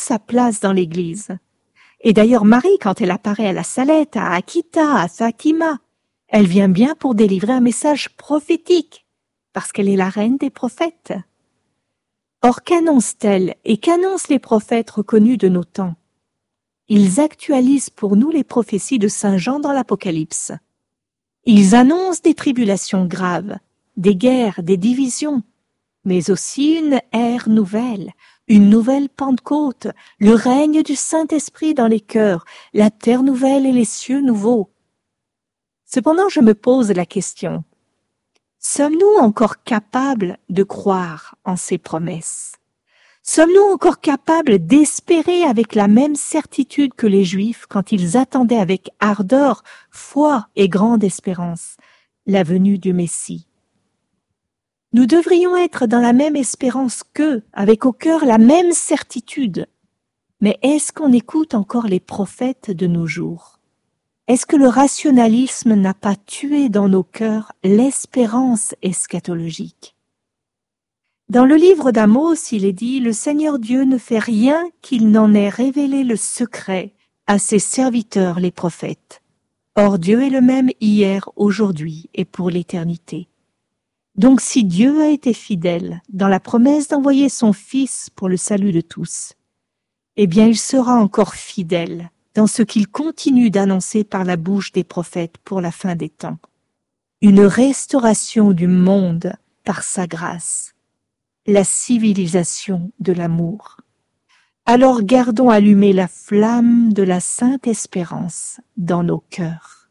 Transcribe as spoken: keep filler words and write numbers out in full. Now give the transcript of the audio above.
sa place dans l'Église. Et d'ailleurs, Marie, quand elle apparaît à la Salette, à Akita, à Fatima, elle vient bien pour délivrer un message prophétique, parce qu'elle est la reine des prophètes. Or, qu'annonce-t-elle et qu'annoncent les prophètes reconnus de nos temps? Ils actualisent pour nous les prophéties de Saint Jean dans l'Apocalypse. Ils annoncent des tribulations graves, des guerres, des divisions, mais aussi une ère nouvelle, une nouvelle Pentecôte, le règne du Saint-Esprit dans les cœurs, la terre nouvelle et les cieux nouveaux. Cependant, je me pose la question, sommes-nous encore capables de croire en ces promesses? Sommes-nous encore capables d'espérer avec la même certitude que les Juifs quand ils attendaient avec ardeur, foi et grande espérance la venue du Messie? Nous devrions être dans la même espérance qu'eux, avec au cœur la même certitude. Mais est-ce qu'on écoute encore les prophètes de nos jours? Est-ce que le rationalisme n'a pas tué dans nos cœurs l'espérance eschatologique? Dans le livre d'Amos, il est dit « Le Seigneur Dieu ne fait rien qu'il n'en ait révélé le secret à ses serviteurs les prophètes. Or Dieu est le même hier, aujourd'hui et pour l'éternité. » Donc si Dieu a été fidèle dans la promesse d'envoyer son Fils pour le salut de tous, eh bien il sera encore fidèle dans ce qu'il continue d'annoncer par la bouche des prophètes pour la fin des temps. Une restauration du monde par sa grâce, la civilisation de l'amour. Alors gardons allumée la flamme de la sainte espérance dans nos cœurs.